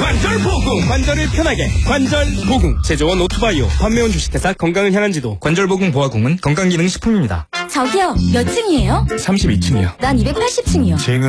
관절보궁, 관절을 편하게 관절보궁. 제조원 오토바이오, 판매원 주식회사 건강을 향한 지도. 관절보궁 보아궁은 건강기능식품입니다. 저기요, 몇 층이에요? 32층이요. 난 280층이요.